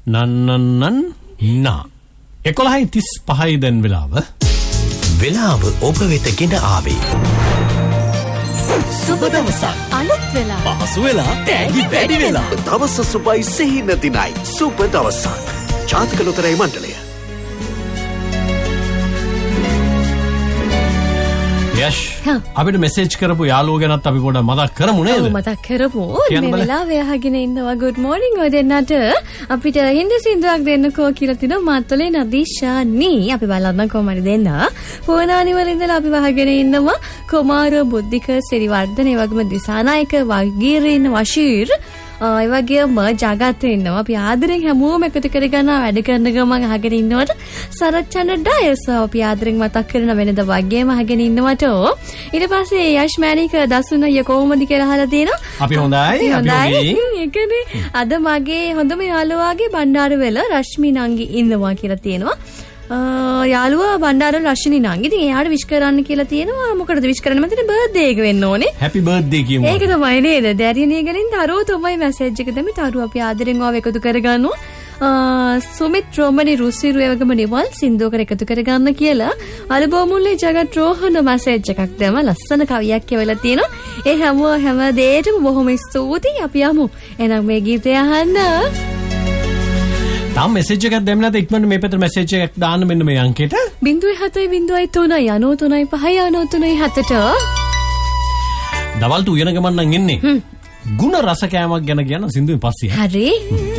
නන්නන්නන් නා 11:35 දැන් වෙලාව ඔබ වෙත ගෙන ආවේ සුබ දවසක් අලුත් වෙලා පහසු වෙලා තෑගි වැඩි වෙලා දවස සුබයි සිහින දිනයි සුබ දවසක් ජාතික ලොතරැයි මණ්ඩලය යෂ් අපිට මෙසේජ් කරපු යාළුවෝ ගැනත් අපි පොඩ්ඩක් මතක් කරමු නේද? ඔව් මතක් කරමු. මේ වෙලාවේ අහගෙන ඉන්නවා good morning ඔය දෙන්නට අපිට හින්දි සින්දුවක් දෙන්නකෝ කියලා තිනවා මාතලේ නදීෂානි. අපි බලන්න කොහමද දෙන්න. පොනානි වල ඉඳලා අපි වහගෙන ඉන්නවා කුමාර බුද්ධික සිරිවර්ධන ඒ වගේම දිසානායක වගීරින් වශීර් ඒ වගේම ජගත් ඉන්නවා. අපි ආදරෙන් හැමෝම එකතු කරගෙන වැඩ කරන ගමන් අහගෙන ඉන්නවට සරච්චන ඩයස් අපි ආදරෙන් මතක් කරන වෙනද වගේම අහගෙන ඉන්නවට ඊට පස්සේ යෂ් මෑනික දසුනය කොහොමද කියලා අහලා තියෙනවා. අපි හොඳයි. ඒකනේ අද මගේ හොඳම යාළුවාගේ බණ්ඩාරවල රශ්මි නංගි ඉන්නවා කියලා තියෙනවා. යාළුවා බණ්ඩාරවල රශ්මි නංගි. ඉතින් එයාට විශ් කරන්න කියලා තියෙනවා. මොකටද විශ් කරන්න මතනේ බර්ත්ඩේ එක වෙන්න ඕනේ. හැපි බර්ත්ඩේ කියමු. ඒක තමයි නේද? දැරියනේ ගලින් තරුව තමයි මැසේජ් එක දෙමි. තරුව අපි ආදරෙන් ආව එකතු කරගන්නවා. සුමිත් රෝමනි රුසිරු ඒ වගේම නිවල් සින්දුවකට එකතු කරගන්න කියලා අලබෝමුල්ලේ ජගත් රෝහණ මැසේජ් එකක් දැම ලස්සන කවියක් කියවලා තියෙනවා. ඒ හැම දෙයකටම බොහොම ස්තුතියි. අපි යමු. එහෙනම් මේ ගීතය අහන්න. තාම මෙසේජ් එකක් දෙන්න නැත ඉක්මනට මේ පැත්තට මෙසේජ් එකක් දාන්න මෙන්න මේ අංකෙට 0703935397ට දවල්ට උයන ගමන් නම් එන්නේ. ಗುಣ රස කෑමක් ගැන කියන සින්දුවෙන් පස්සේ. හරි.